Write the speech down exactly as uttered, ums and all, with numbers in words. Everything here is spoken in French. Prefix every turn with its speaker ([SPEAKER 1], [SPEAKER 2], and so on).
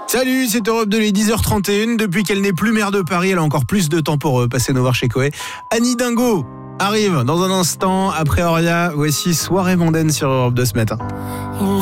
[SPEAKER 1] Salut, c'est Europe deux, les dix heures trente et une. Depuis qu'elle n'est plus maire de Paris, elle a encore plus de temps pour passer nous voir chez Coé. Annie Dingo arrive dans un instant. Après Auria, voici Soirée mondaine sur Europe deux ce matin.